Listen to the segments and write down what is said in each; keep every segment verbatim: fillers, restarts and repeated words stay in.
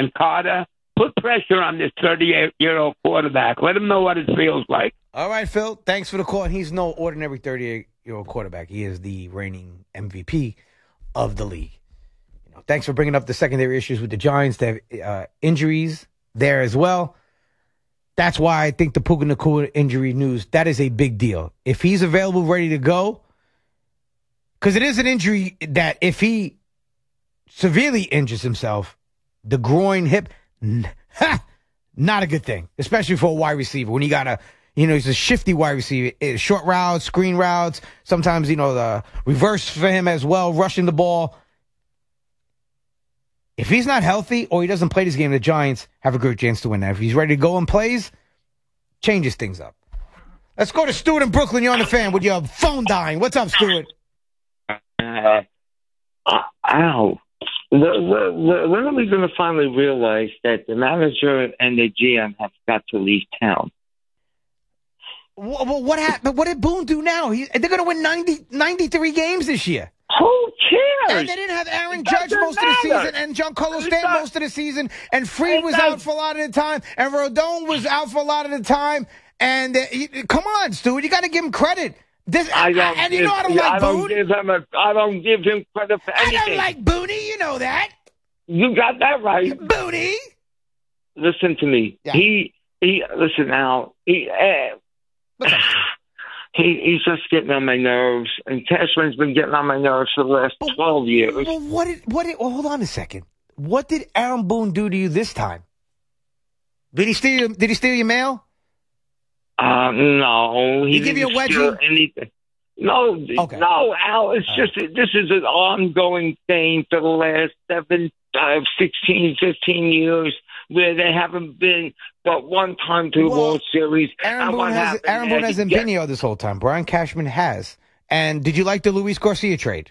And Carter, put pressure on this thirty-eight-year-old quarterback. Let him know what it feels like. All right, Phil. Thanks for the call. He's no ordinary thirty-eight-year-old quarterback. He is the reigning M V P of the league. You know, thanks for bringing up the secondary issues with the Giants. They have uh, injuries there as well. That's why I think the Puka Nacua injury news, that is a big deal. If he's available, ready to go, because it is an injury that if he severely injures himself, the groin, hip, ha, not a good thing, especially for a wide receiver. When you got a, you know, he's a shifty wide receiver, short routes, screen routes, sometimes, you know, the reverse for him as well, rushing the ball. If he's not healthy or he doesn't play this game, the Giants have a great chance to win that. If he's ready to go and plays, changes things up. Let's go to Stuart in Brooklyn. You're on the Fan with your phone dying. What's up, Stuart? Uh, uh, ow. The, the, the, when are we going to finally realize that the manager and the G M have got to leave town? Well, what happened? What did Boone do now? He, they're going to win ninety, ninety-three games this year. Who cares? And they didn't have Aaron Judge most matter. of the season, and Giancarlo Stanton most of the season, and Freed was out for a lot of the time, and Rodon was out for a lot of the time. And uh, you, come on, Stuart, you got to give him credit. This, I don't and give, you know I don't yeah, like I don't Boone. Give him a, I don't give him credit for anything. I don't like Booney, you know that. You got that right. Booney. Listen to me. Yeah. He, he. Listen now. He. Uh, He, he's just getting on my nerves, and Cashman's been getting on my nerves for the last but, twelve years. Well, what did, what did, well, hold on a second. What did Aaron Boone do to you this time? Did he steal, did he steal your mail? Uh, no. He, he give you a wedgie? Anything. No, okay. no, Al, it's All just, right. This is an ongoing thing for the last seven, uh, sixteen, fifteen years, where they haven't been but one time to the well, World Series. Aaron Boone, has, Aaron Boone hasn't get, been here this whole time. Brian Cashman has. And did you like the Luis Garcia trade?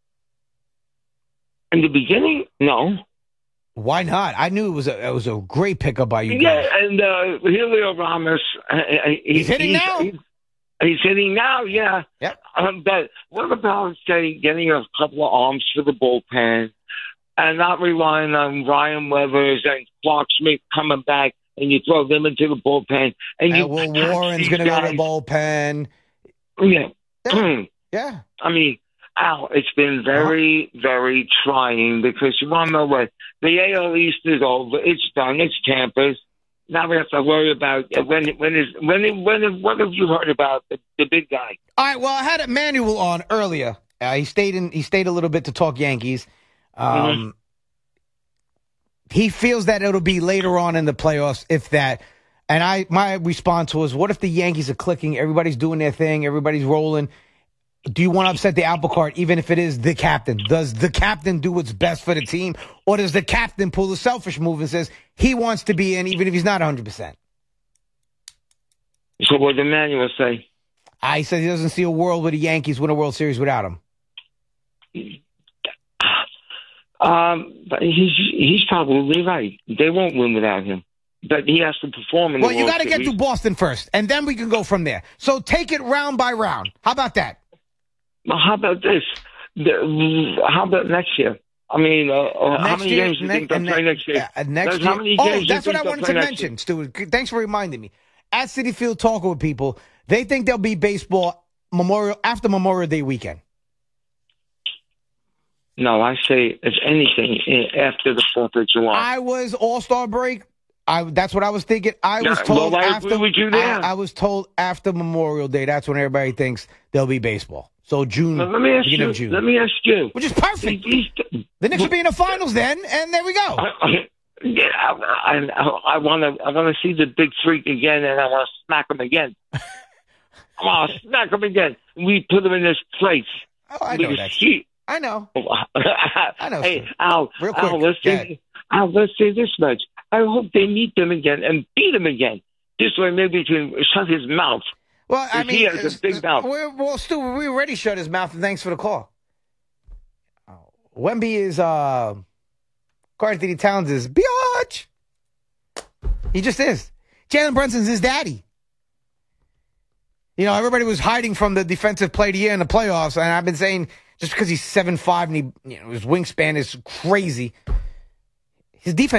In the beginning, no. Why not? I knew it was a it was a great pickup by you yeah, guys. Yeah, and uh, Julio Ramos. Uh, he, he's hitting he's, now? He's, he's hitting now, yeah. Yep. Um, but what about, say, getting a couple of arms for the bullpen and not relying on Ryan Weathers and Clark Schmidt coming back, and you throw them into the bullpen. And, and you Will Warren's going to go to the bullpen. Yeah. Yeah. yeah. I mean, Al, it's been very, uh-huh. very trying because you want to know what? The A L East is over. It's done. It's Tampa's. Now we have to worry about when when is when when what have you heard about the, the big guy? All right. Well, I had Emmanuel on earlier. Uh, he stayed in. He stayed a little bit to talk Yankees. Um, mm-hmm. He feels that it'll be later on in the playoffs, if that. And I, my response was, what if the Yankees are clicking? Everybody's doing their thing. Everybody's rolling. Do you want to upset the apple cart, even if it is the captain? Does the captain do what's best for the team? Or does the captain pull the selfish move and says he wants to be in, even if he's not one hundred percent? So what did Emmanuel say? I said he doesn't see a world where the Yankees win a World Series without him. Um, but he's he's probably right. They won't win without him. But he has to perform in well, the you got to get to Boston first, and then we can go from there. So take it round by round. How about that? Well, how about this? The, how about next year? I mean, uh, next how many year, games do you ne- think they'll ne- play next year? Uh, next that's year? How many oh, games that's do what I wanted to mention, Stu. Thanks for reminding me. At Citi Field, talking with people, they think there'll be baseball Memorial after Memorial Day weekend. No, I say if anything after the Fourth of July. I was All-Star break. I that's what I was thinking. I was yeah, told well, I after with you there. I, I was told after Memorial Day. That's when everybody thinks there'll be baseball. So June. Well, let me ask beginning you. of June. Let me ask you. Which is perfect. He's, the Knicks will be in the finals then, and there we go. I, I, yeah, I, I, I want to. I want to see the big freak again, and I want to smack him again. I want to smack him again. We put him in this place. Oh, I know that. He, I know. I know. Hey, Al, Real quick. Al, let's say, Al, let's say this much. I hope they meet them again and beat him again. This way, maybe he can shut his mouth. Well, I mean, he has a big mouth. We're, well, Stu, we already shut his mouth, and thanks for the call. Oh, Wemby is, uh, Carl Anthony Towns is, biatch. He just is. Jalen Brunson's his daddy. You know, everybody was hiding from the defensive player of the year in the playoffs, and I've been saying just because he's seven five and he, you know, his wingspan is crazy, his defense